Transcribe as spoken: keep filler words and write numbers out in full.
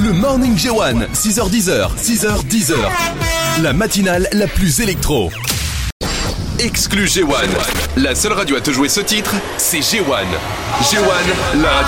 Le Morning G un, six heures dix, six heures dix. La matinale la plus électro. Exclu G un. La seule radio à te jouer ce titre, c'est G un. G un, la radio.